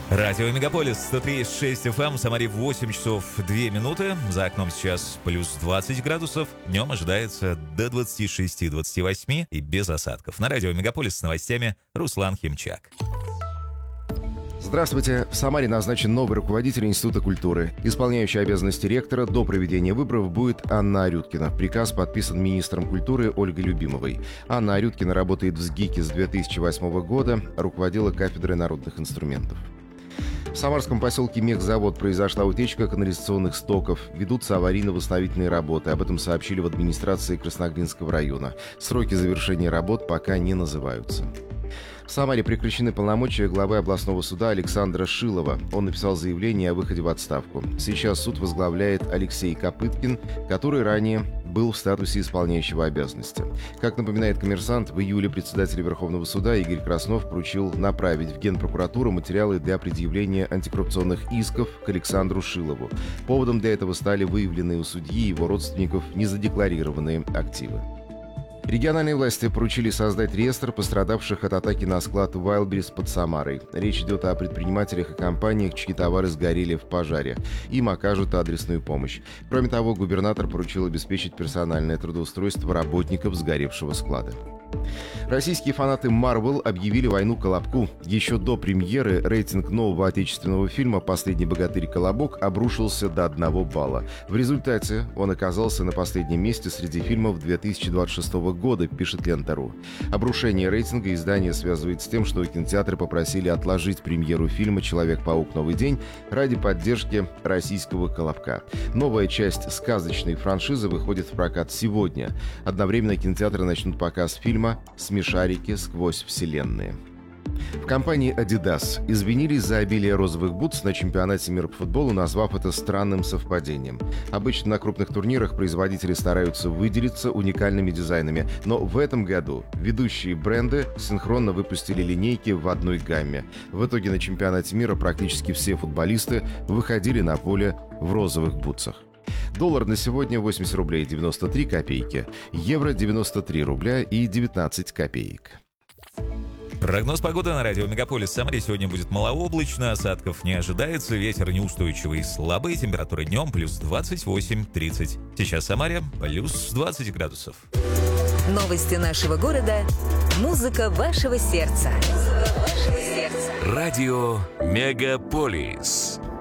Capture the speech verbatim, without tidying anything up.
Радио Мегаполис сто три и шесть эф эм, в Самаре восемь часов две минуты. За окном сейчас плюс двадцать градусов. Днем ожидается до двадцати шести - двадцати восьми и без осадков. На радио Мегаполис с новостями Руслан Химчак. Здравствуйте. В Самаре назначен новый руководитель Института культуры. Исполняющий обязанности ректора до проведения выборов будет Анна Арюткина. Приказ подписан министром культуры Ольгой Любимовой. Анна Арюткина работает в СГИКе с две тысячи восьмого года, руководила кафедрой народных инструментов. В самарском поселке Мехзавод произошла утечка канализационных стоков. Ведутся аварийно-восстановительные работы. Об этом сообщили в администрации Красноглинского района. Сроки завершения работ пока не называются. В Самаре прекращены полномочия главы областного суда Александра Шилова. Он написал заявление о выходе в отставку. Сейчас суд возглавляет Алексей Копыткин, который ранее был в статусе исполняющего обязанности. Как напоминает «Коммерсант», в июле председатель Верховного суда Игорь Краснов поручил направить в Генпрокуратуру материалы для предъявления антикоррупционных исков к Александру Шилову. Поводом для этого стали выявленные у судьи и его родственников незадекларированные активы. Региональные власти поручили создать реестр пострадавших от атаки на склад Wildberries под Самарой. Речь идет о предпринимателях и компаниях, чьи товары сгорели в пожаре. Им окажут адресную помощь. Кроме того, губернатор поручил обеспечить персональное трудоустройство работников сгоревшего склада. Российские фанаты Marvel объявили войну Колобку. Еще до премьеры рейтинг нового отечественного фильма «Последний богатырь Колобок» обрушился до одного балла. В результате он оказался на последнем месте среди фильмов две тысячи двадцать шестого года, пишет Лента.ру. Обрушение рейтинга издание связывает с тем, что кинотеатры попросили отложить премьеру фильма «Человек-паук. Новый день» ради поддержки российского Колобка. Новая часть сказочной франшизы выходит в прокат сегодня. Одновременно кинотеатры начнут показ фильма «Смешарики. Сквозь вселенные». В компании Adidas извинились за обилие розовых бутс на чемпионате мира по футболу, назвав это странным совпадением. Обычно на крупных турнирах производители стараются выделиться уникальными дизайнами, но в этом году ведущие бренды синхронно выпустили линейки в одной гамме. В итоге на чемпионате мира практически все футболисты выходили на поле в розовых бутсах. Доллар на сегодня восемьдесят рублей девяносто три копейки, евро девяносто три рубля и девятнадцать копеек. Прогноз погоды на радио Мегаполис. В Самаре сегодня будет малооблачно, осадков не ожидается, ветер неустойчивый, слабый, температура днем плюс двадцать восемь - тридцать. Сейчас в Самаре плюс двадцать градусов. Новости нашего города. Музыка вашего сердца. Радио Мегаполис.